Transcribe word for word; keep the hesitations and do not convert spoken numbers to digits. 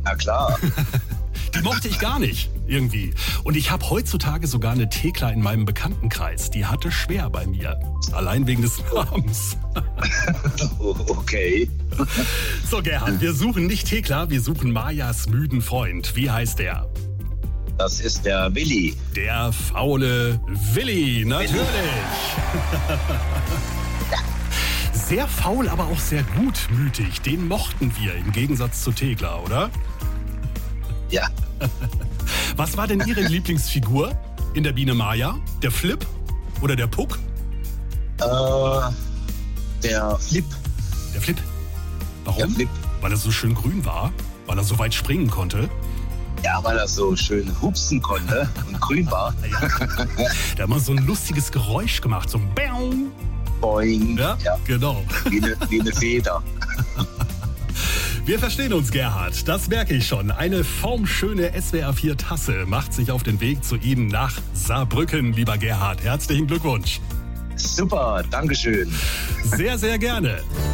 Na klar. Die mochte ich gar nicht, irgendwie. Und ich habe heutzutage sogar eine Thekla in meinem Bekanntenkreis. Die hatte schwer bei mir. Allein wegen des Namens. Okay. So, Gerhard, wir suchen nicht Thekla, wir suchen Majas müden Freund. Wie heißt der? Das ist der Willi. Der faule Willi, natürlich. Sehr faul, aber auch sehr gutmütig. Den mochten wir im Gegensatz zu Thekla, oder? Ja. Was war denn Ihre Lieblingsfigur in der Biene Maja? Der Flip oder der Puck? Äh, der Flip. Der Flip. Warum? Der Flip. Weil er so schön grün war? Weil er so weit springen konnte? Ja, weil er so schön hupsen konnte und grün war. Ja. Der hat mal so ein lustiges Geräusch gemacht, so ein Bäum. Boing. Ja, Ja. genau. Wie eine, wie eine Feder. Wir verstehen uns, Gerhard. Das merke ich schon. Eine formschöne S W R vier Tasse macht sich auf den Weg zu Ihnen nach Saarbrücken, lieber Gerhard. Herzlichen Glückwunsch. Super, Dankeschön. Sehr, sehr gerne.